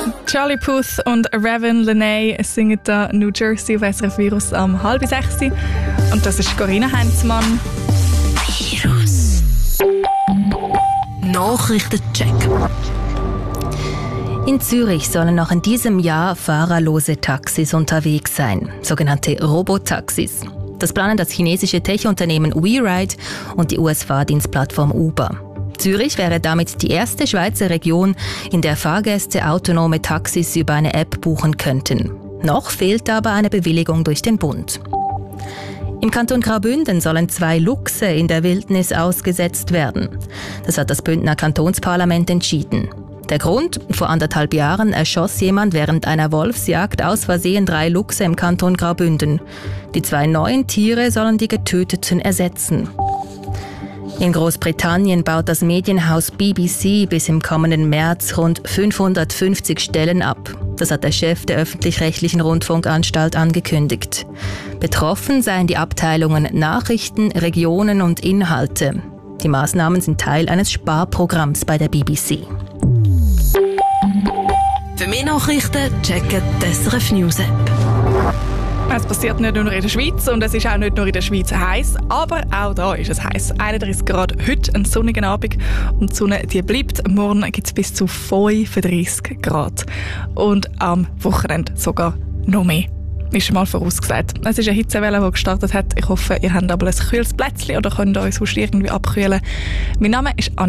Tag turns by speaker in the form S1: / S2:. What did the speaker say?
S1: Charlie Puth und Raven Lenae singen da New Jersey auf SRF Virus am 5:30. Und das ist Corinna Heinzmann.
S2: Virus. Nachrichtencheck. In Zürich sollen noch in diesem Jahr fahrerlose Taxis unterwegs sein, sogenannte Robotaxis. Das planen das chinesische Tech-Unternehmen WeRide und die US-Fahrdienstplattform Uber. Zürich wäre damit die erste Schweizer Region, in der Fahrgäste autonome Taxis über eine App buchen könnten. Noch fehlt aber eine Bewilligung durch den Bund. Im Kanton Graubünden sollen 2 Luchse in der Wildnis ausgesetzt werden. Das hat das Bündner Kantonsparlament entschieden. Der Grund? Vor 1,5 Jahren erschoss jemand während einer Wolfsjagd aus Versehen 3 Luchse im Kanton Graubünden. Die 2 neuen Tiere sollen die getöteten ersetzen. In Großbritannien baut das Medienhaus BBC bis im kommenden März rund 550 Stellen ab. Das hat der Chef der öffentlich-rechtlichen Rundfunkanstalt angekündigt. Betroffen seien die Abteilungen Nachrichten, Regionen und Inhalte. Die Maßnahmen sind Teil eines Sparprogramms bei der BBC.
S3: Für mehr Nachrichten checken die SRF News App.
S1: Es passiert nicht nur in der Schweiz und es ist auch nicht nur in der Schweiz heiß, aber auch da ist es heiß. 31 Grad heute, ein sonniger Abend und die Sonne die bleibt. Morgen gibt es bis zu 35 Grad und am Wochenende sogar noch mehr. Ist mal vorausgesagt. Es ist eine Hitzewelle, die gestartet hat. Ich hoffe, ihr habt aber ein kühles Plätzchen oder könnt euch sonst irgendwie abkühlen. Mein Name ist Anni.